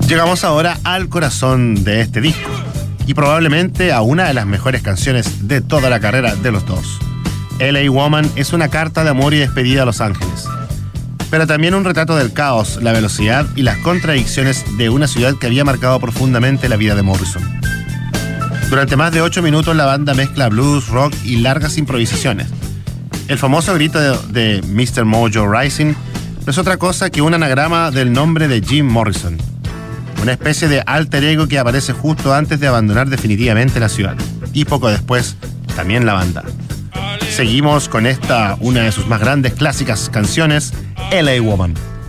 Llegamos ahora al corazón de este disco y probablemente a una de las mejores canciones de toda la carrera de los dos. LA Woman es una carta de amor y despedida a Los Ángeles, pero también un retrato del caos, la velocidad y las contradicciones de una ciudad que había marcado profundamente la vida de Morrison. Durante más de 8 minutos la banda mezcla blues, rock y largas improvisaciones. El famoso grito de Mr. Mojo Rising no es otra cosa que un anagrama del nombre de Jim Morrison, una especie de alter ego que aparece justo antes de abandonar definitivamente la ciudad, y poco después también la banda. Seguimos con esta, una de sus más grandes clásicas canciones, LA Woman.